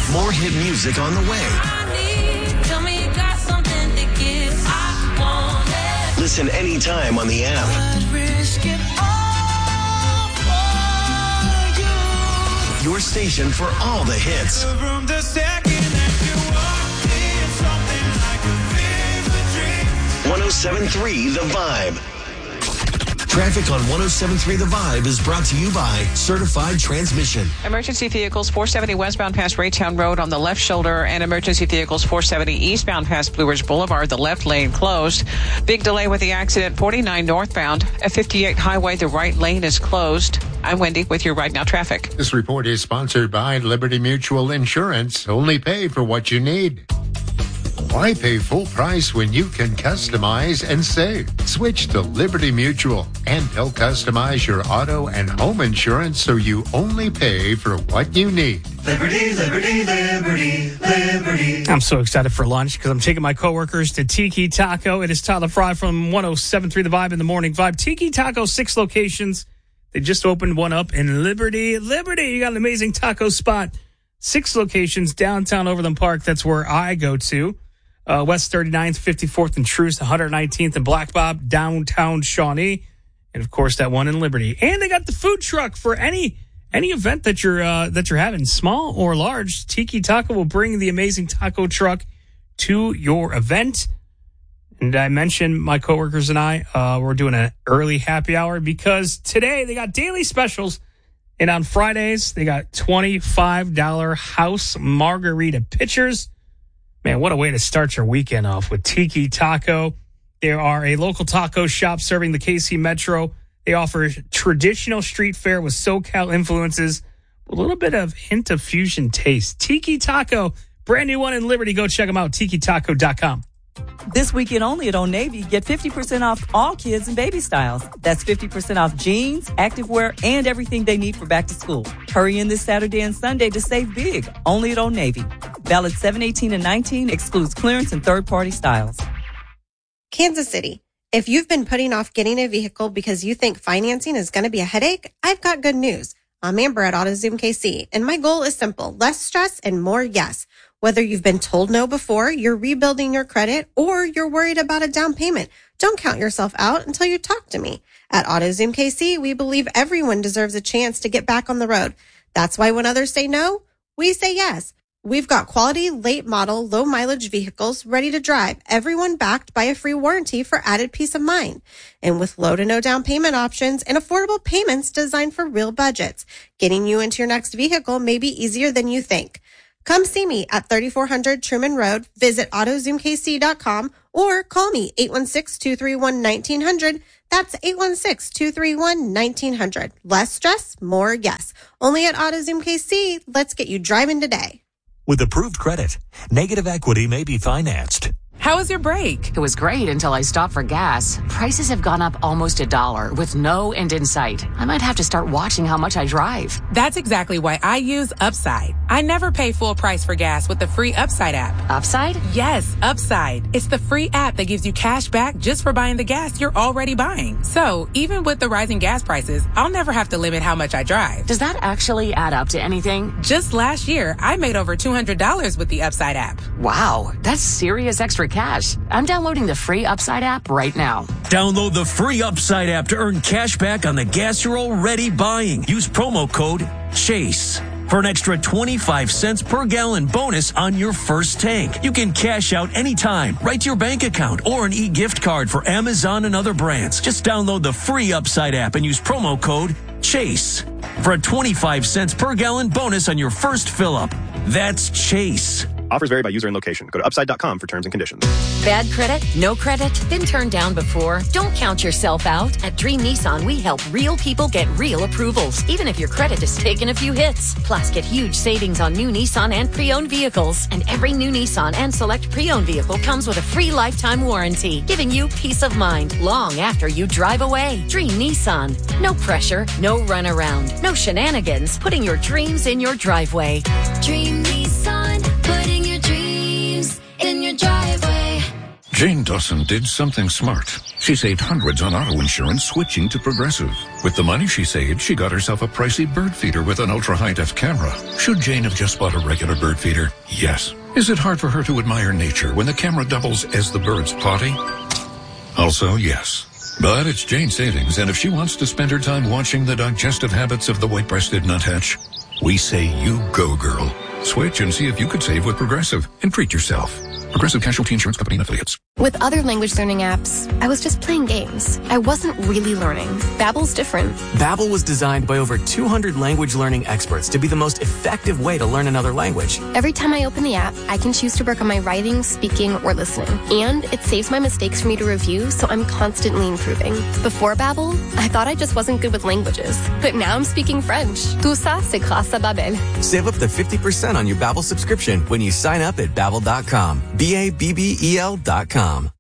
More hit music on the way. Listen anytime on the app. Your station for all the hits. 107.3 The Vibe. Traffic on 107.3 The Vibe is brought to you by Certified Transmission. Emergency vehicles 470 westbound past Raytown Road on the left shoulder, and emergency vehicles 470 eastbound past Blue Ridge Boulevard, the left lane closed. Big delay with the accident 49 northbound. At 58 Highway, the right lane is closed. I'm Wendy with your Right Now traffic. This report is sponsored by Liberty Mutual Insurance. Only pay for what you need. Why pay full price when you can customize and save? Switch to Liberty Mutual, and they'll customize your auto and home insurance so you only pay for what you need. Liberty, liberty, liberty, liberty. I'm so excited for lunch because I'm taking my coworkers to Tiki Taco. It is Tyler Fry from 107.3 The Vibe in the Morning Vibe. Tiki Taco, 6 locations. They just opened one up in Liberty. Liberty, you got an amazing taco spot. 6 locations, downtown Overland Park. That's where I go to. West 39th, 54th and Truce, 119th and Black Bob, downtown Shawnee, and of course that one in Liberty. And they got the food truck for any event that you're having, small or large. Tiki Taco will bring the amazing taco truck to your event. And I mentioned my coworkers and I we're doing an early happy hour because today they got daily specials, and on Fridays they got $25 house margarita pitchers. Man, what a way to start your weekend off with Tiki Taco. They are a local taco shop serving the KC Metro. They offer traditional street fare with SoCal influences, a little bit of hint of fusion taste. Tiki Taco, brand new one in Liberty. Go check them out, tikitaco.com. This weekend only at Old Navy, get 50% off all kids and baby styles. That's 50% off jeans, activewear, and everything they need for back to school. Hurry in this Saturday and Sunday to save big, only at Old Navy. Valid 7/18 and 19, excludes clearance and third-party styles. Kansas City. If you've been putting off getting a vehicle because you think financing is going to be a headache, I've got good news. I'm Amber at AutoZoom KC, and my goal is simple: less stress and more yes. Whether you've been told no before, you're rebuilding your credit, or you're worried about a down payment, don't count yourself out until you talk to me. At AutoZoom KC, we believe everyone deserves a chance to get back on the road. That's why when others say no, we say yes. We've got quality, late model, low mileage vehicles ready to drive, everyone backed by a free warranty for added peace of mind. And with low to no down payment options and affordable payments designed for real budgets, getting you into your next vehicle may be easier than you think. Come see me at 3400 Truman Road, visit AutoZoomKC.com, or call me 816-231-1900. That's 816-231-1900. Less stress, more yes. Only at AutoZoom KC. Let's get you driving today. With approved credit, negative equity may be financed. How was your break? It was great until I stopped for gas. Prices have gone up almost $1 with no end in sight. I might have to start watching how much I drive. That's exactly why I use Upside. I never pay full price for gas with the free Upside app. Upside? Yes, Upside. It's the free app that gives you cash back just for buying the gas you're already buying. So even with the rising gas prices, I'll never have to limit how much I drive. Does that actually add up to anything? Just last year, I made over $200 with the Upside app. Wow, that's serious extra cash. I'm downloading the free Upside app right now. Download the free Upside app to earn cash back on the gas you're already buying. Use promo code CHASE for an extra 25 cents per gallon bonus on your first tank. You can cash out anytime, right to your bank account, or an e-gift card for Amazon and other brands. Just download the free Upside app and use promo code CHASE for a 25 cents per gallon bonus on your first fill up. That's CHASE. Offers vary by user and location. Go to upside.com for terms and conditions. Bad credit? No credit? Been turned down before? Don't count yourself out. At Dream Nissan, we help real people get real approvals, even if your credit has taken a few hits. Plus, get huge savings on new Nissan and pre-owned vehicles. And every new Nissan and select pre-owned vehicle comes with a free lifetime warranty, giving you peace of mind long after you drive away. Dream Nissan. No pressure, no runaround, no shenanigans. Putting your dreams in your driveway. Dream Nissan. Putting your dreams in your driveway. Jane Dawson did something smart. She saved hundreds on auto insurance switching to Progressive. With the money she saved, she got herself a pricey bird feeder with an ultra-high-def camera. Should Jane have just bought a regular bird feeder? Yes. Is it hard for her to admire nature when the camera doubles as the bird's potty? Also, yes. But it's Jane's savings, and if she wants to spend her time watching the digestive habits of the white-breasted nuthatch, we say you go, girl. Switch and see if you could save with Progressive and treat yourself. Progressive Casualty Insurance Company and Affiliates. With other language learning apps, I was just playing games. I wasn't really learning. Babbel's different. Babbel was designed by over 200 language learning experts to be the most effective way to learn another language. Every time I open the app, I can choose to work on my writing, speaking, or listening. And it saves my mistakes for me to review, so I'm constantly improving. Before Babbel, I thought I just wasn't good with languages. But now I'm speaking French. Tout ça, c'est grâce à Babbel. Save up to 50% on your Babbel subscription when you sign up at Babbel.com. BABBEL.com.